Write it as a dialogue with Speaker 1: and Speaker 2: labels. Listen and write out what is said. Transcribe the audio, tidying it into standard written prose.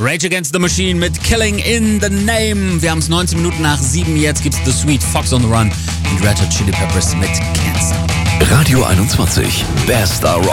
Speaker 1: Rage Against the Machine mit Killing in the Name. Wir haben es 19 Minuten nach 7. Jetzt gibt's The Sweet, Fox on the Run und Red Hot Chili Peppers mit Cancer.
Speaker 2: Radio 21, Best Rock.